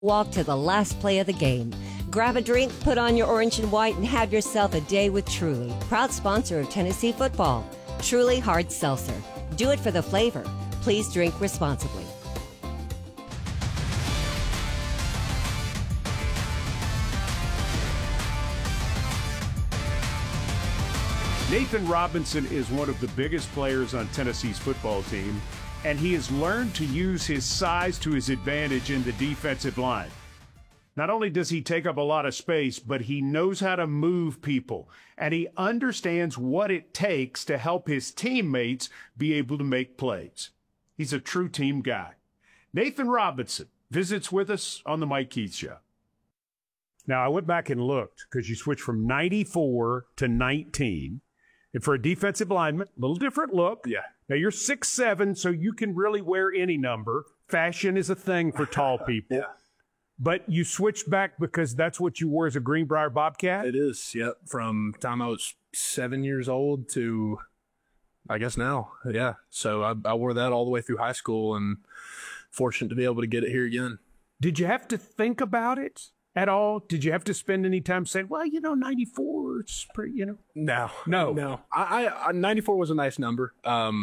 Walk to the last play of the game. Grab a drink, put on your orange and white, and have yourself a day with Truly, proud sponsor of Tennessee football. Truly Hard Seltzer. Do it for the flavor. Please drink responsibly. Nathan Robinson is one of the biggest players on Tennessee's football team, and he has learned to use his size to his advantage in the defensive line. Not only does he take up a lot of space, but he knows how to move people, and he understands what it takes to help his teammates be able to make plays. He's a true team guy. Nathan Robinson visits with us on the Mike Keith Show. Now, I went back and looked because you switched from 94 to 19. And for a defensive lineman, a little different look. Yeah. Now, you're 6'7", so you can really wear any number. Fashion is a thing for tall people. Yeah. But you switched back because that's what you wore as a Greenbrier Bobcat? It is, yep. From time I was 7 years old to, I guess now, yeah. So I wore that all the way through high school and fortunate to be able to get it here again. Did you have to think about it at all? Did you have to spend any time saying, well, 94, it's pretty, No. I 94 was a nice number.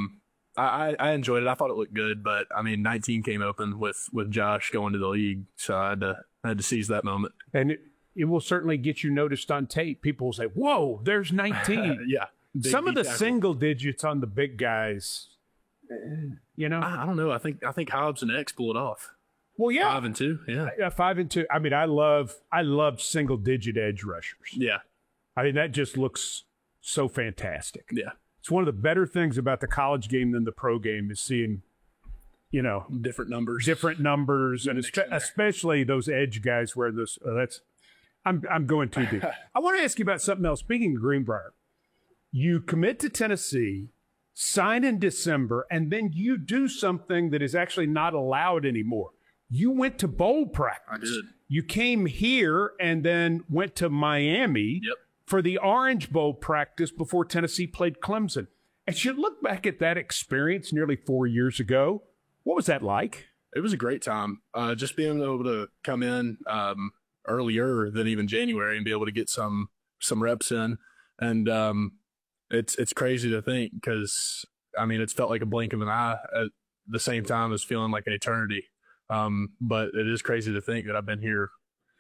I enjoyed it. I thought it looked good, but 19 came open with Josh going to the league, so I had to seize that moment. And it will certainly get you noticed on tape. People will say, whoa, there's 19. Yeah. Some of the single digits on the big guys, I don't know. I think Hobbs and X pull it off. Well, yeah. 5 and 2, yeah. 5 and 2. I love single digit edge rushers. Yeah. That just looks so fantastic. Yeah. It's one of the better things about the college game than the pro game is seeing, different numbers, and especially those edge guys where those. I'm going too deep. I want to ask you about something else. Speaking of Greenbrier, you commit to Tennessee, sign in December, and then you do something that is actually not allowed anymore. You went to bowl practice. I did. You came here and then went to Miami. Yep. For the Orange Bowl practice before Tennessee played Clemson. As you look back at that experience nearly 4 years ago, what was that like? It was a great time. Just being able to come in earlier than even January and be able to get some reps in. And it's crazy to think because, it's felt like a blink of an eye at the same time as feeling like an eternity. But it is crazy to think that I've been here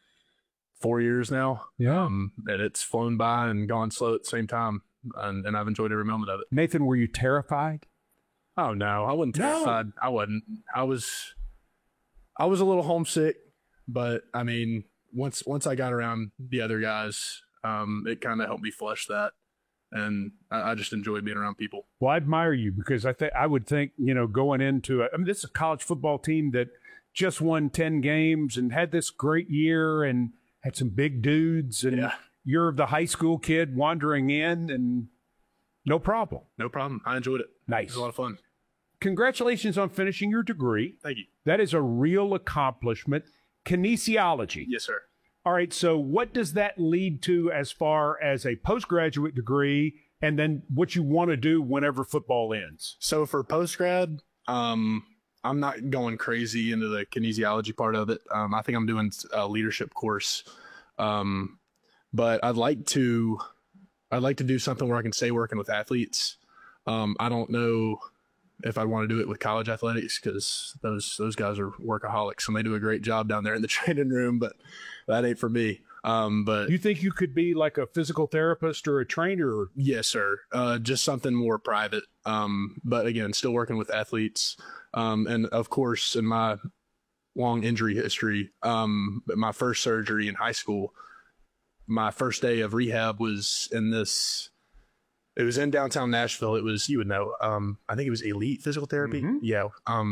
4 years now. Yeah. And it's flown by and gone slow at the same time. And I've enjoyed every moment of it. Nathan, were you terrified? Oh, no. I wasn't terrified. I wasn't. I was a little homesick, but, once I got around the other guys, it kind of helped me flush that. And I just enjoyed being around people. Well, I admire you because I would think, going into this is a college football team that just won 10 games and had this great year and had some big dudes, and you're the high school kid wandering in, and no problem. No problem. I enjoyed it. Nice. It was a lot of fun. Congratulations on finishing your degree. Thank you. That is a real accomplishment. Kinesiology. Yes, sir. All right, so what does that lead to as far as a postgraduate degree and then what you want to do whenever football ends? So for postgrad, I'm not going crazy into the kinesiology part of it. I think I'm doing a leadership course. But I'd like to do something where I can stay working with athletes. I don't know if I want to do it with college athletics because those guys are workaholics and they do a great job down there in the training room, but that ain't for me. But you think you could be like a physical therapist or a trainer? Yes, sir. Just something more private. But again, still working with athletes. And of course, in my long injury history, my first surgery in high school, my first day of rehab was it was in downtown Nashville. It was, you would know, I think it was Elite Physical Therapy. Mm-hmm. Yeah.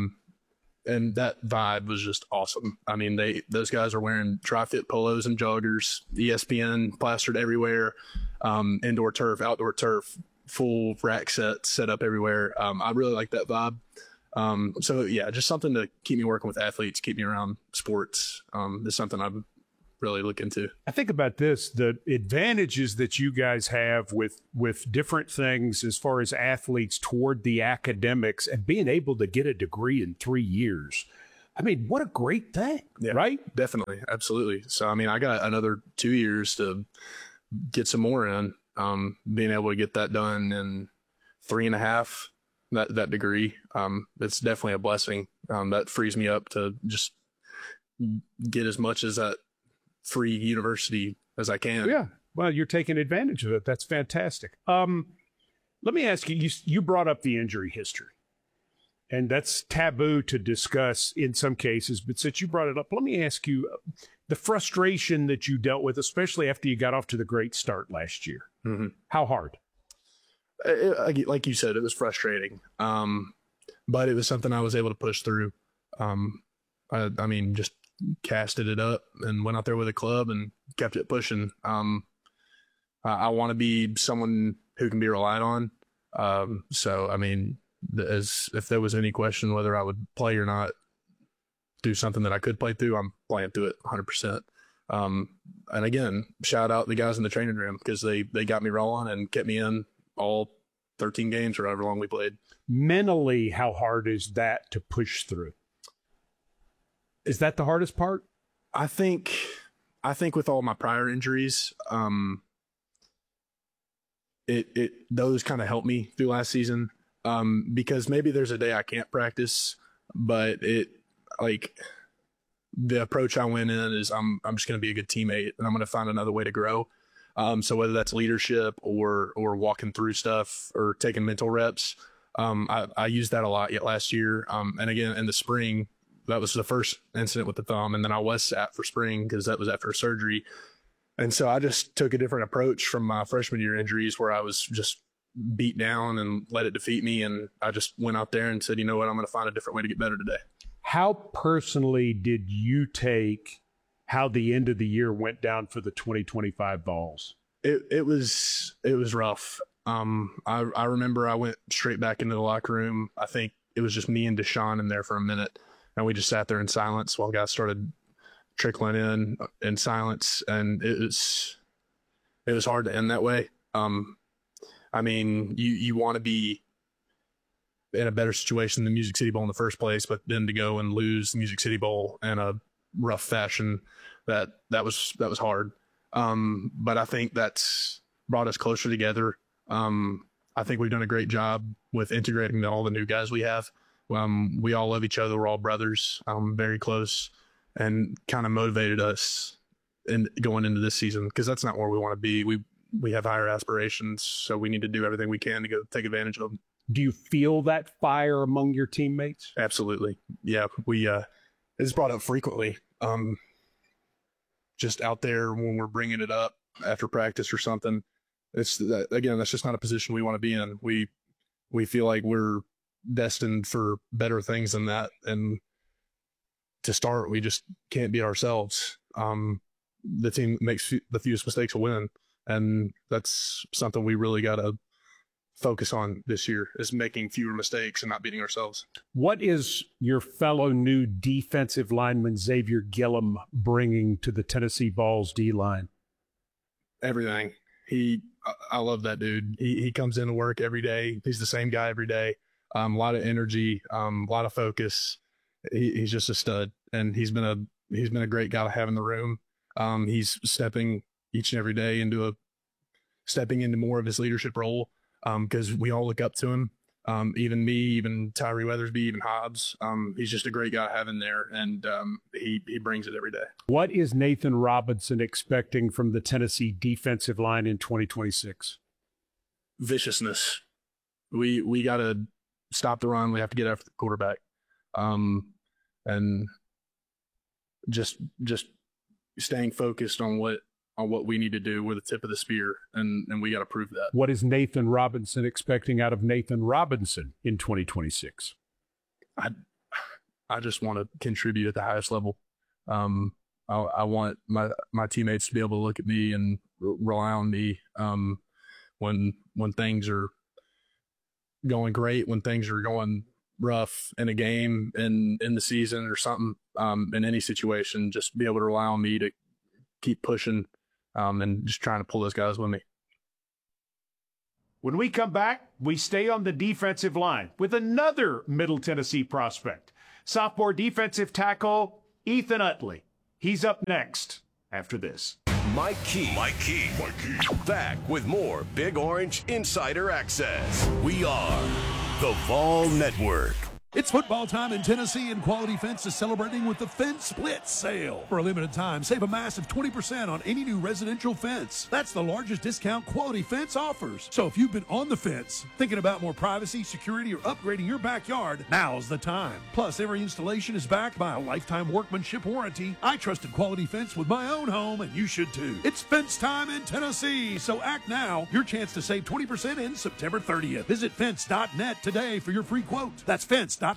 And that vibe was just awesome. Those guys are wearing tri-fit polos and joggers, ESPN plastered everywhere, indoor turf, outdoor turf, full rack sets set up everywhere. I really like that vibe. So yeah, just something to keep me working with athletes, keep me around sports. Is something I'm really look into. I think about this, the advantages that you guys have with different things as far as athletes toward the academics and being able to get a degree in 3 years. I mean, what a great thing, right? Definitely. Absolutely. So, I mean, I got another 2 years to get some more in, being able to get that done in 3.5, that degree. It's definitely a blessing. That frees me up to just get as much as that free university as I can. Yeah. Well, you're taking advantage of it. That's fantastic. Let me ask you, you brought up the injury history, and that's taboo to discuss in some cases, but since you brought it up, let me ask you the frustration that you dealt with, especially after you got off to the great start last year. Mm-hmm. How hard? Like you said, it was frustrating, but it was something I was able to push through. I mean, just casted it up and went out there with a club and kept it pushing. I want to be someone who can be relied on. So, I mean, if there was any question whether I would play or not, do something that I could play through, I'm playing through it 100%. And again, shout out the guys in the training room because they got me rolling and kept me in all 13 games or however long we played. Mentally, how hard is that to push through? Is that the hardest part? I think with all my prior injuries, those kind of helped me through last season, because maybe there's a day I can't practice, but the approach I went in is I'm just going to be a good teammate and I'm going to find another way to grow. So whether that's leadership or walking through stuff or taking mental reps, I used that a lot yet last year. And again, in the spring, that was the first incident with the thumb. And then I was sat for spring because that was after surgery. And so I just took a different approach from my freshman year injuries where I was just beat down and let it defeat me. And I just went out there and said, you know what, I'm going to find a different way to get better today. How personally did you take how the end of the year went down for the 2025 Vols? It was rough. I remember I went straight back into the locker room. I think it was just me and Deshaun in there for a minute. And we just sat there in silence while guys started trickling in silence. And it was hard to end that way. I mean, you want to be in a better situation than the Music City Bowl in the first place, but then to go and lose the Music City Bowl in a rough fashion, that was hard. But I think that's brought us closer together. I think we've done a great job with integrating all the new guys we have. We all love each other. We're all brothers, very close, and kind of motivated us in going into this season because that's not where we want to be. We have higher aspirations, so we need to do everything we can to go take advantage of them. Do you feel that fire among your teammates? Absolutely. Yeah. It's brought up frequently. Just out there when we're bringing it up after practice or something, that's just not a position we want to be in. We feel like we're destined for better things than that. And to start, we just can't be ourselves. The team makes the fewest mistakes will win. And that's something we really got to focus on this year, is making fewer mistakes and not beating ourselves. What is your fellow new defensive lineman Xavier Gillum bringing to the Tennessee Vols D-line? Everything. I love that dude. He comes into work every day. He's the same guy every day. A lot of energy, a lot of focus. He's just a stud, and he's been a great guy to have in the room. He's stepping each and every day stepping into more of his leadership role. Because we all look up to him, even me, even Tyree Weathersby, even Hobbs. He's just a great guy to have in there, and he brings it every day. What is Nathan Robinson expecting from the Tennessee defensive line in 2026? Viciousness. We got to stop the run. We have to get after the quarterback, and just staying focused on what we need to do. We're the tip of the spear, and we got to prove that. What is Nathan Robinson expecting out of Nathan Robinson in 2026? I just want to contribute at the highest level. I want my teammates to be able to look at me and rely on me when things are going great, when things are going rough in a game, in the season or something, in any situation, just be able to rely on me to keep pushing. And just trying to pull those guys with me. When we come back, we stay on the defensive line with another Middle Tennessee prospect. sophomore defensive tackle Ethan Utley. He's up next after this. Mike Key. Back with more Big Orange Insider Access. We are the Vol Network. It's football time in Tennessee, and Quality Fence is celebrating with the Fence Split Sale. For a limited time, save a massive 20% on any new residential fence. That's the largest discount Quality Fence offers. So if you've been on the fence, thinking about more privacy, security, or upgrading your backyard, now's the time. Plus, every installation is backed by a lifetime workmanship warranty. I trusted Quality Fence with my own home, and you should too. It's fence time in Tennessee, so act now. Your chance to save 20% ends September 30th. Visit fence.net today for your free quote. That's fence.net.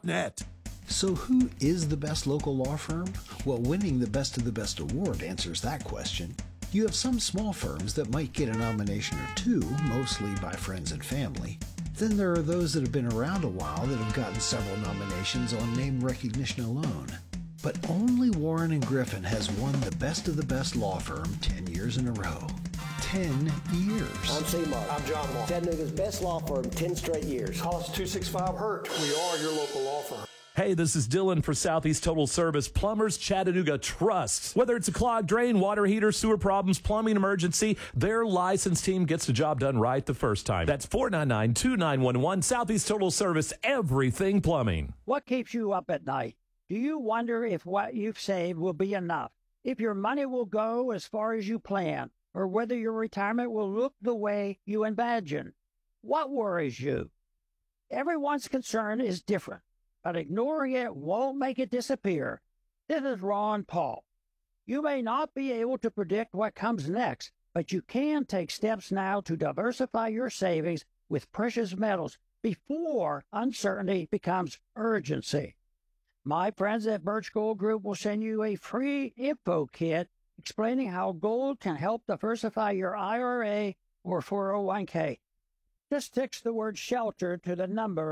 So who is the best local law firm? Well, winning the Best of the Best award answers that question. You have some small firms that might get a nomination or two, mostly by friends and family. Then there are those that have been around a while that have gotten several nominations on name recognition alone. But only Warren & Griffin has won the Best of the Best law firm 10 years in a row. 10 years. I'm C-Mark. I'm John Moore. Chattanooga's best law firm, 10 straight years. Call us 265-HURT. We are your local law firm. Hey, this is Dylan for Southeast Total Service Plumbers Chattanooga Trust. Whether it's a clogged drain, water heater, sewer problems, plumbing emergency, their licensed team gets the job done right the first time. That's 499-2911. Southeast Total Service, everything plumbing. What keeps you up at night? Do you wonder if what you've saved will be enough? If your money will go as far as you plan? Or whether your retirement will look the way you imagine? What worries you? Everyone's concern is different, but ignoring it won't make it disappear. This is Ron Paul. You may not be able to predict what comes next, but you can take steps now to diversify your savings with precious metals before uncertainty becomes urgency. My friends at Birch Gold Group will send you a free info kit explaining how gold can help diversify your IRA or 401k. Just text the word SHELTER to the number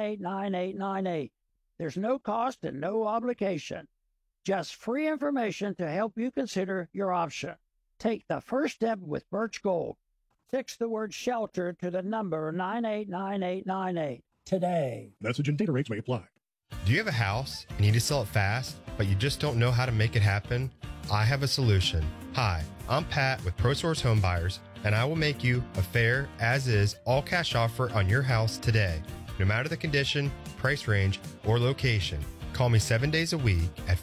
989898. There's no cost and no obligation. Just free information to help you consider your option. Take the first step with Birch Gold. Text the word SHELTER to the number 989898 today. Message and data rates may apply. Do you have a house and you need to sell it fast, but you just don't know how to make it happen? I have a solution. Hi, I'm Pat with ProSource Home Buyers, and I will make you a fair, as-is, all-cash offer on your house today. No matter the condition, price range, or location, call me 7 days a week at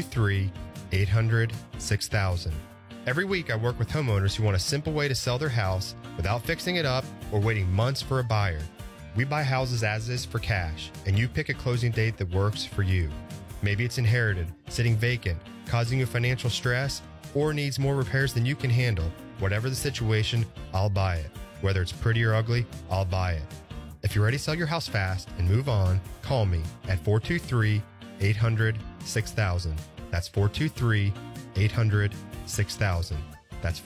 423-800-6000. Every week I work with homeowners who want a simple way to sell their house without fixing it up or waiting months for a buyer. We buy houses as is for cash, and you pick a closing date that works for you. Maybe it's inherited, sitting vacant, causing you financial stress, or needs more repairs than you can handle. Whatever the situation, I'll buy it. Whether it's pretty or ugly, I'll buy it. If you're ready to sell your house fast and move on, call me at 423-800-6000. That's 423-800-6000. That's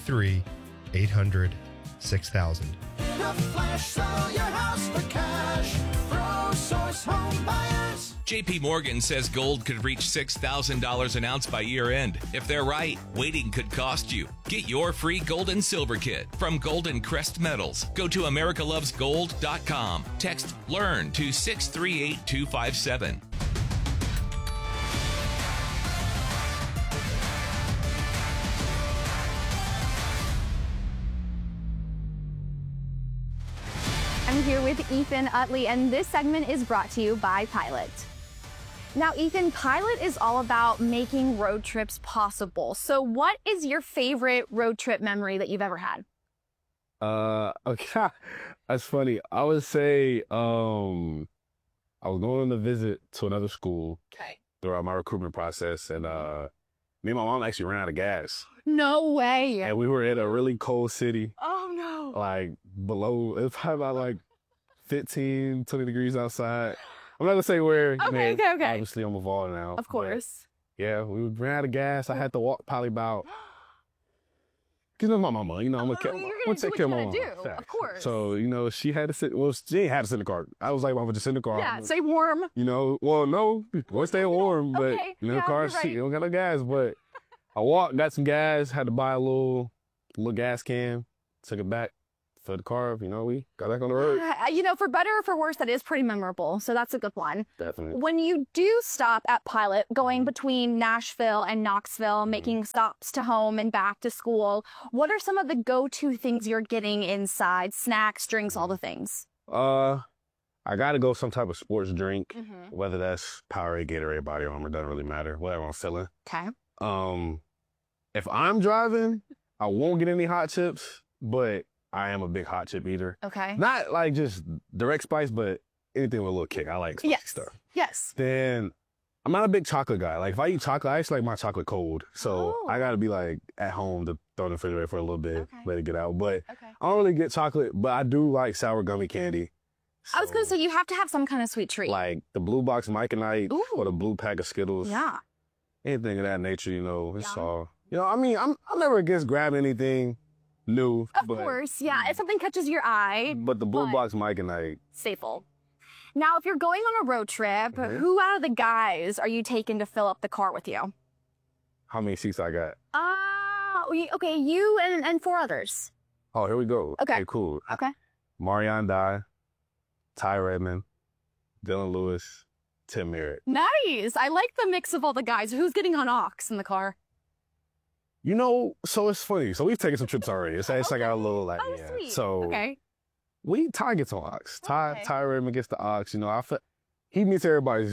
423-800-6000. In a flash, sell your house for cash. ProSource Home Buyers. JP Morgan says gold could reach $6,000 an ounce by year end. If they're right, waiting could cost you. Get your free gold and silver kit from Golden Crest Metals. Go to americalovesgold.com. Text LEARN to 638257. I'm here with Ethan Utley, and this segment is brought to you by Pilot. Now, Ethan, Pilot is all about making road trips possible. So what is your favorite road trip memory that you've ever had? Okay, that's funny. I would say I was going on a visit to another school throughout my recruitment process, and me and my mom actually ran out of gas. No way. And we were in a really cold city. Oh, no. Like below, it was probably about like 15, 20 degrees outside. I'm not going to say where. Okay. Obviously, I'm a Vol now. Of course. Yeah, we ran out of gas. I had to walk probably about, because it's my mama, you know, I'm going to take care of my mama. Of course. So, you know, she had to sit, well, she ain't had to sit in the car. I was like, mama, just sit in the car. Yeah, stay warm. You know, well, no, we'll stay warm, but you know, the car, right. you don't got no gas, but I walked, got some gas, had to buy a little gas can, took it back, for the car, you know, we got back on the road. You know, for better or for worse, that is pretty memorable. So that's a good one. Definitely. When you do stop at Pilot, going between Nashville and Knoxville, making stops to home and back to school, what are some of the go-to things you're getting inside? Snacks, drinks, all the things. I got to go some type of sports drink, whether that's Powerade, Gatorade, Body Armor, doesn't really matter, whatever I'm feeling. Okay. If I'm driving, I won't get any hot chips, but I am a big hot chip eater. Okay. Not like just direct spice, but anything with a little kick. I like spicy stuff. Yes. Then I'm not a big chocolate guy. Like if I eat chocolate, I actually like my chocolate cold. So I got to be like at home to throw in the refrigerator for a little bit, let it get out. But I don't really get chocolate, but I do like sour gummy candy. I was going to say, you have to have some kind of sweet treat. Like the blue box Mike and Ike or the blue pack of Skittles. Yeah. Anything of that nature, you know, it's all. You know, I mean, I'm never against grabbing anything new. Of course, yeah. If something catches your eye. But the blue box Mike and Ike. Staple. Now, if you're going on a road trip, who out of the guys are you taking to fill up the car with you? How many seats I got? Okay, you and 4 others. Oh, here we go. Okay, cool. Okay. Marion Dye, Ty Redmond, Dylan Lewis, Tim Merritt. Nice. I like the mix of all the guys. Who's getting on aux in the car? You know, so it's funny. So we've taken some trips already. It's like our little like Sweet. So Ty gets on aux. Ty Redmond gets the aux. You know, he meets everybody.